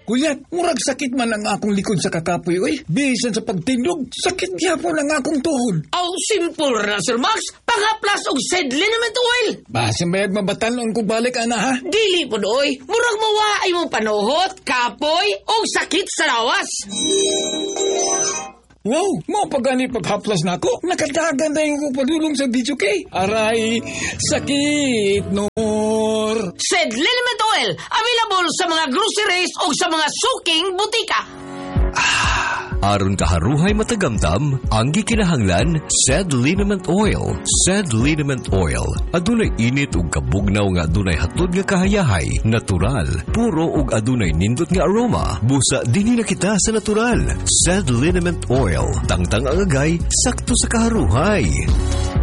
Kuyat, murag sakit man ang akong likod sa kakapoy, oy. Bisan sa pagtindog, sakit gyapon ang akong tuhod. Aw, simple ra, Sir Max. Pangaplas og said liniment oil. Base mayag mabatan kung balik, ana, ha? Dili po doy. Murag mawaay mong panuhot, kapoy, o sakit sa lawas. Wow, mo pagani paghaplas na ako. Nakadagan na yung padulong sa video kay. Aray, sakit, Nor. Said liniment oil. Available sa mga groceries o sa mga suking butika. Aron kaharuhay matagamtam, ang gikinahanglan, Said Liniment Oil. Said Liniment Oil. Adunay init ug kabugnaw nga adunay hatod nga kahayahay, natural, puro ug adunay nindot nga aroma. Busa dinhi na kita sa natural. Said Liniment Oil. Tangtang ang agay, sakto sa kaharuhay.